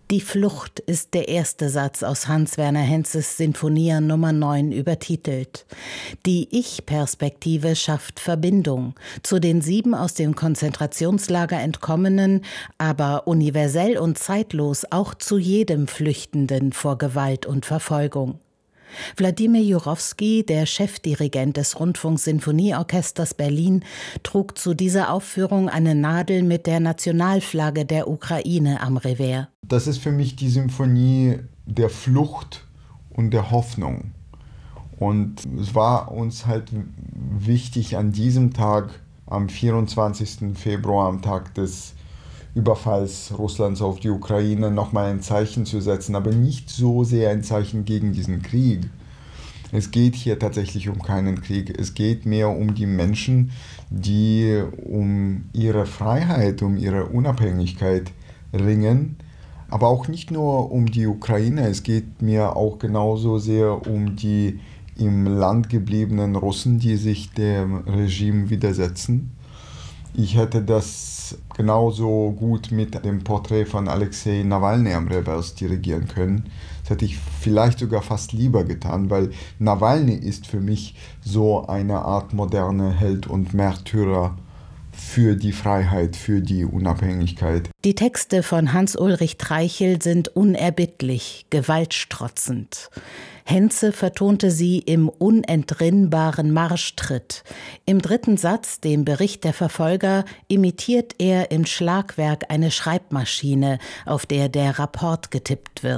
Die Flucht ist der erste Satz aus Hans Werner Henzes Sinfonia Nummer 9 übertitelt. Die Ich-Perspektive schafft Verbindung zu den 7 aus dem Konzentrationslager entkommenen, aber universell und zeitlos auch zu jedem Flüchtenden vor Gewalt und Verfolgung. Wladimir Jurowski, der Chefdirigent des Rundfunksinfonieorchesters Berlin, trug zu dieser Aufführung eine Nadel mit der Nationalflagge der Ukraine am Revers. Das ist für mich die Symphonie der Flucht und der Hoffnung. Und es war uns halt wichtig, an diesem Tag, am 24. Februar, am Tag des Überfalls Russlands auf die Ukraine, nochmal ein Zeichen zu setzen, aber nicht so sehr ein Zeichen gegen diesen Krieg. Es geht hier tatsächlich um keinen Krieg. Es geht mehr um die Menschen, die um ihre Freiheit, um ihre Unabhängigkeit ringen. Aber auch nicht nur um die Ukraine. Es geht mir auch genauso sehr um die im Land gebliebenen Russen, die sich dem Regime widersetzen. Ich hätte das genauso gut mit dem Porträt von Alexei Nawalny am Revers dirigieren können. Das hätte ich vielleicht sogar fast lieber getan, weil Nawalny ist für mich so eine Art moderner Held und Märtyrer für die Freiheit, für die Unabhängigkeit. Die Texte von Hans-Ulrich Treichel sind unerbittlich, gewaltstrotzend. Henze vertonte sie im unentrinnbaren Marschtritt. Im 3. Satz, dem Bericht der Verfolger, imitiert er im Schlagwerk eine Schreibmaschine, auf der der Rapport getippt wird.